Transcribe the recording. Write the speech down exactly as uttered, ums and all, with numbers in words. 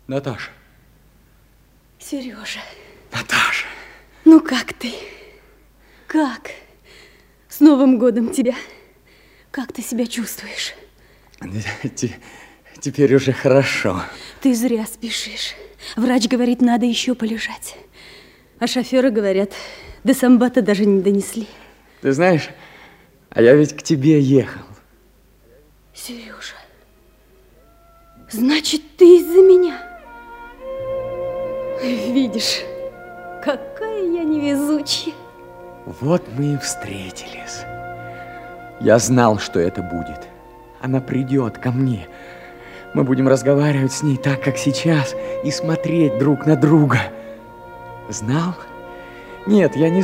Наташа. Сережа. Наташа. Ну как ты? Как? С Новым годом тебя. Как ты себя чувствуешь? Теперь уже хорошо. Ты зря спешишь. Врач говорит, надо еще полежать. А шоферы говорят, до Самбата даже не донесли. Ты знаешь, а я ведь к тебе ехал. Сережа, значит, ты из-за меня? Видишь, какая я невезучая. Вот мы и встретились. Я знал, что это будет. Она придет ко мне. Мы будем разговаривать с ней так, как сейчас, и смотреть друг на друга. Знал? Нет, я не